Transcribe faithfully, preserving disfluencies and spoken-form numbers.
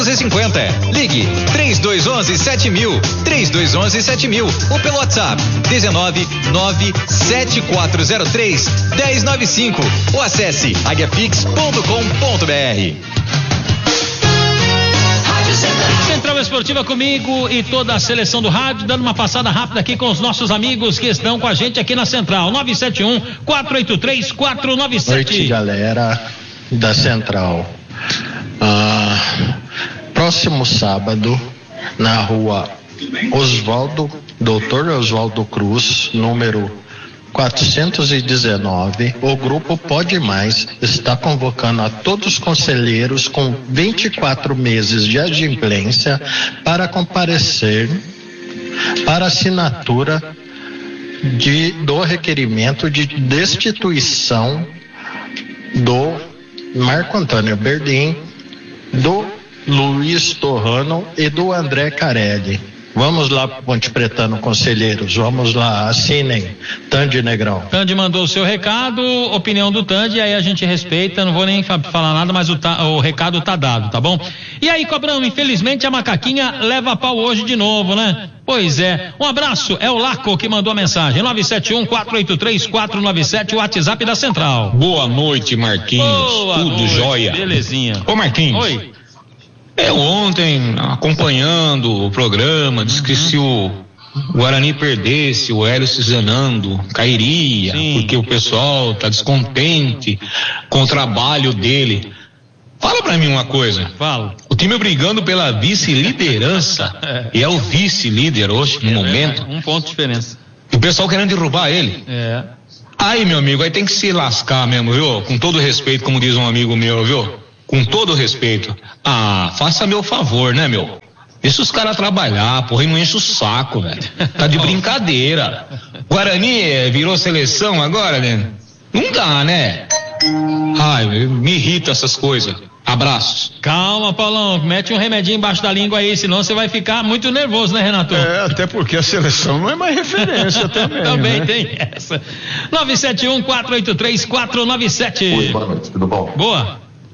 cinquenta. Ligue três dois um um sete mil, três dois um um sete mil ou pelo WhatsApp dezenove nove sete quatro zero três um zero nove cinco ou acesse aguiapix ponto com ponto br. Central Esportiva comigo e toda a seleção do rádio, dando uma passada rápida aqui com os nossos amigos que estão com a gente aqui na Central. nove sete um, quatro oito três, quatro nove sete. Noite, galera da Central. Ah, próximo sábado, na rua Oswaldo, doutor Oswaldo Cruz, número quatrocentos e dezenove, o grupo Pode Mais está convocando a todos os conselheiros com vinte e quatro meses de adimplência para comparecer para assinatura de, do requerimento de destituição do Marco Antônio Berdim, do Luiz Torrano e do André Carelli. Vamos lá, Ponte Pretano, conselheiros, vamos lá, assinem. Tandy Negrão. Tandy mandou o seu recado, opinião do Tandy, aí a gente respeita, não vou nem falar nada, mas o, ta, o recado tá dado, tá bom? E aí, Cobrão, infelizmente a macaquinha leva pau hoje de novo, né? Pois é, um abraço, é o Laco que mandou a mensagem, nove sete um, quatro oito três, quatro nove sete, o WhatsApp da Central. Boa noite, Marquinhos, Boa tudo noite, jóia? Belezinha. Ô Marquinhos. Oi. Eu ontem, acompanhando o programa, disse que se o Guarani perdesse, o Hélio Cisanando cairia, Sim. porque o pessoal tá descontente com o trabalho dele. Fala pra mim uma coisa. Fala. O time brigando pela vice-liderança, é. e é o vice-líder hoje, no é, momento. É, um ponto de diferença. E o pessoal querendo derrubar ele. É. Aí, meu amigo, aí tem que se lascar mesmo, viu? Com todo respeito, como diz um amigo meu, viu? Com todo respeito. Ah, faça meu favor, né, meu? Deixa os caras trabalhar, porra, e não enche o saco, velho. Tá de brincadeira. Guarani virou seleção agora, né? Não dá, né? Ai, me irrita essas coisas. Abraços. Calma, Paulão, mete um remedinho embaixo da língua aí, senão você vai ficar muito nervoso, né, Renato? É, até porque a seleção não é mais referência também. Também né? tem essa. nove sete um, quatro oito três, quatro nove sete. Oi, boa noite, tudo bom? Boa.